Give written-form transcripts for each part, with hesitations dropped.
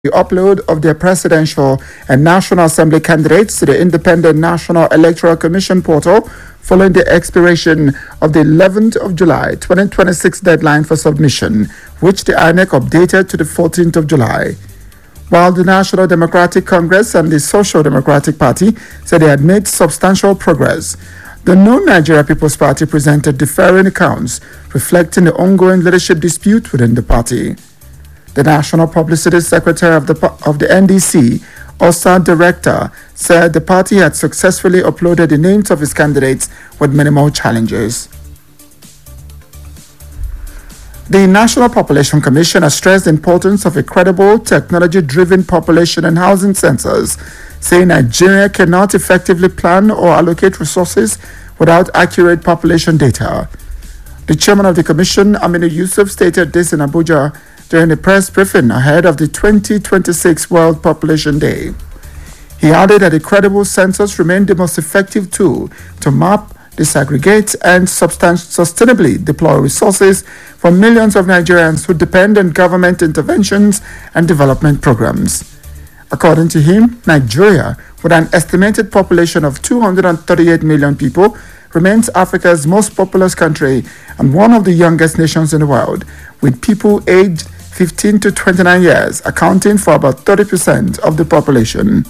the upload of their presidential and National Assembly candidates to the Independent National Electoral Commission portal following the expiration of the 11th of July 2026 deadline for submission, which the INEC updated to the 14th of July. While the National Democratic Congress and the Social Democratic Party said they had made substantial progress, the New Nigeria People's Party presented differing accounts reflecting the ongoing leadership dispute within the party. The National Publicity Secretary of the NDC, OSA Director, said the party had successfully uploaded the names of its candidates with minimal challenges. The National Population Commission has stressed the importance of a credible, technology-driven population and housing census, saying Nigeria cannot effectively plan or allocate resources without accurate population data. The chairman of the commission, Aminu Yusuf, stated this in Abuja during a press briefing ahead of the 2026 World Population Day. He added that a credible census remained the most effective tool to map, disaggregate, and sustainably deploy resources for millions of Nigerians who depend on government interventions and development programs. According to him, Nigeria, with an estimated population of 238 million people, remains Africa's most populous country and one of the youngest nations in the world, with people aged 15 to 29 years accounting for about 30% of the population.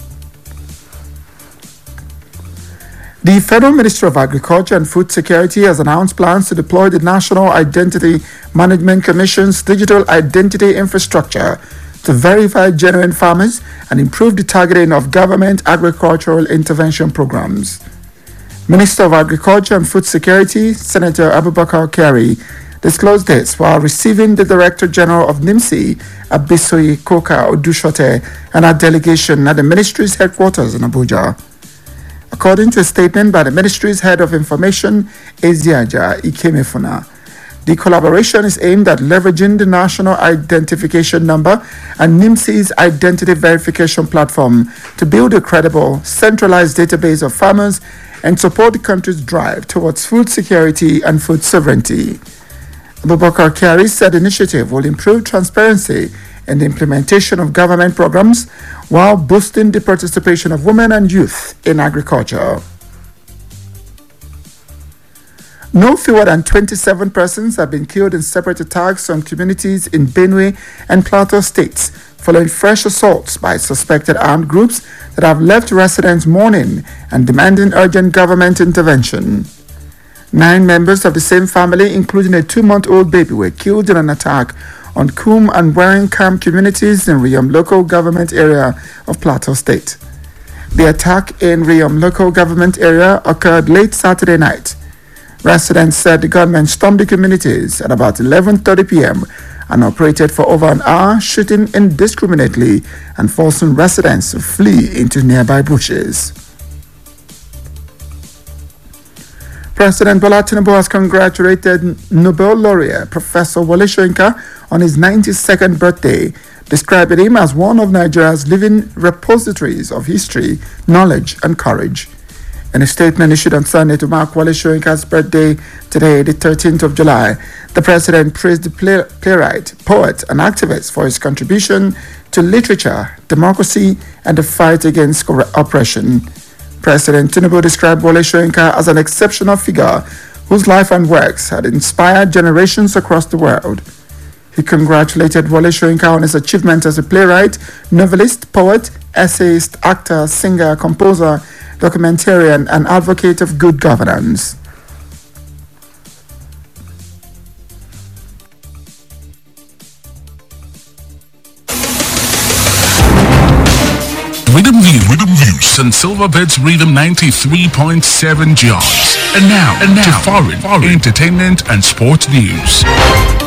The Federal Ministry of Agriculture and Food Security has announced plans to deploy the National Identity Management Commission's digital identity infrastructure to verify genuine farmers and improve the targeting of government agricultural intervention programs. Minister of Agriculture and Food Security, Senator Abubakar Kyari, disclosed this while receiving the Director General of NIMSI, Abisoyi Koka Odushote, and a delegation at the ministry's headquarters in Abuja. According to a statement by the ministry's head of information, Eziaja Ikemefuna, the collaboration is aimed at leveraging the National Identification Number and NIMSI's Identity Verification Platform to build a credible, centralized database of farmers and support the country's drive towards food security and food sovereignty. Abubakar Kyari said the initiative will improve transparency in the implementation of government programs while boosting the participation of women and youth in agriculture. No fewer than 27 persons have been killed in separate attacks on communities in Benue and Plateau states following fresh assaults by suspected armed groups that have left residents mourning and demanding urgent government intervention. 9 members of the same family, including a 2-month-old baby, were killed in an attack on Kum and Wearing Camp communities in Riyom local government area of Plateau State. The attack in Riyom local government area occurred late Saturday night. Residents said the gunmen stormed the communities at about 11:30 p.m. and operated for over an hour, shooting indiscriminately and forcing residents to flee into nearby bushes. President Bola Tinubu has congratulated Nobel laureate Professor Wole Soyinka on his 92nd birthday, describing him as one of Nigeria's living repositories of history, knowledge, and courage. In a statement issued on Sunday to mark Wole Soyinka's birthday today, the 13th of July, the president praised the playwright, poet, and activist for his contribution to literature, democracy, and the fight against oppression. President Tinubu described Wole Soyinka as an exceptional figure whose life and works had inspired generations across the world. He congratulated Wole Soyinka on his achievement as a playwright, novelist, poet, essayist, actor, singer, composer, documentarian, and advocate of good governance. Rhythm Views and Silverbirds Rhythm 93.7 jobs. And now to foreign entertainment and sports news.